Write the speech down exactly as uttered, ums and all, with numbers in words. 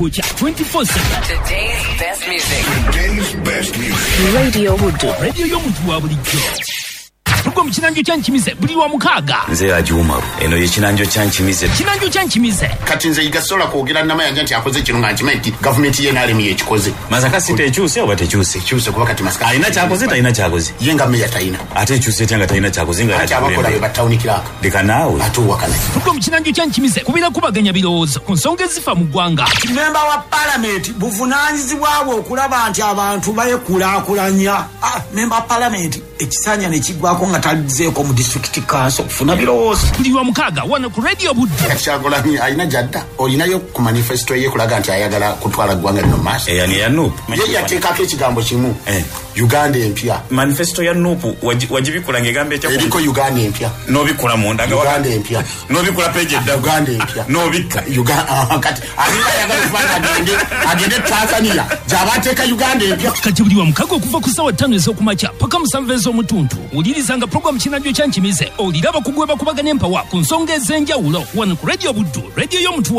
twenty-four seven. Today's best music. Today's best music. Radio Budu. Radio y'omuntu wa bulijjo. Tuko mchinanjo chanchimize buli wa mukaga. Nze ajumaru. Eno ye chinanjo chanchimize. Chinanjo chanchimize. Kati nze igasola kwogera nama yanja nti akoze kino nga nchimenti government ye nali miye chikoze. Masaka site echuse oba techuse. Chuse kuba kati masaka. Aina chakoze ta ina chakoze. Yenga meya taina. Ate chuse tanga taina chakoze nga ati abakola be batawuni kiraka. Deka nawe. Atu wakana. Tuko mchinanjo chanchimize kubira kubaganya birowoozo ku nsonga ezifa mu ggwanga. Member wa parliament buvunanyizibwabo okulaba nti abantu bayekulakulanya. Ah, member wa parliament ekisanya ne kigwako nga talizeeko mu district council kufuna birowoozo. Buli wa mukaga wano ku Radio Budu. Kyagolanyi alina jadda olinayo ku manifesto ye kulaga nti ayagala kutwala ggwanga lino maaso. E yani ya Nuupu. Ye yateekako ekigambo kimu. Eh. Uganda empya. Manifesto ya Nuupu wajibikula ngegambe ekya eriko Uganda empya. Nobikula munda nga Uganda empya. Nobikula page edda Uganda empya. Nobika Uganda kati alina yagala kufanya agende agende Tanzania. Jabateeka Uganda empya. Kati buli wa mukaga okuva ku ssaawa ttaano ez'okumakya paka musanvu ez'omutuntu. Ulirizanga program chinanjo chanchimize oliraba kugweba kubagana empawa ku nsonga ez'enjawulo wano ku Radio Budu. Radio y'omuntu